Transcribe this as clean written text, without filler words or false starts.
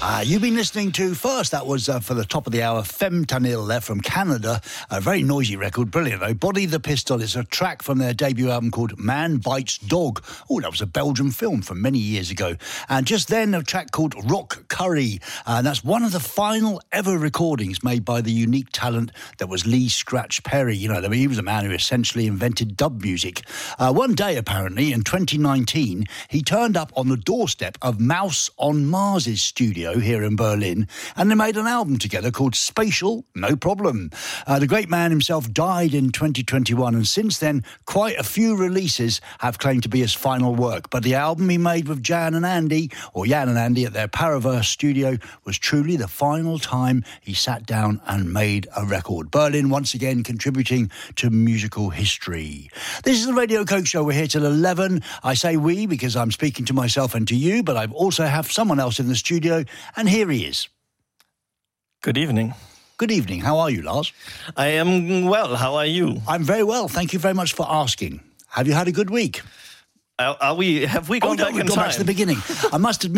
You've been listening to first, that was for the top of the hour, Fentanyl there from Canada. A very noisy record, brilliant though. Body the Pistol is a track from their debut album called Man Bites Dog. Oh, that was a Belgian film from many years ago. And just then a track called Rock Curry. And that's one of the final ever recordings made by the unique talent that was Lee Scratch Perry. You know, he was a man who essentially invented dub music. One day, apparently, in 2019, he turned up on the doorstep of Mouse on Mars's studio here in Berlin, and they made an album together called Spatial No Problem. The great man himself died in 2021, and since then, quite a few releases have claimed to be his final work. But the album he made with Jan and Andy at their Paraverse studio was truly the final time he sat down and made a record. Berlin once again contributing to musical history. This is the Radio Coke Show. We're here till 11. I say we because I'm speaking to myself and to you, but I also have someone else in the studio, and here he is. Good evening. Good evening. How are you, Lars? I am well. How are you? I'm very well. Thank you very much for asking. Have you had a good week? Have we gone back in time? Go back to the beginning. I must admit,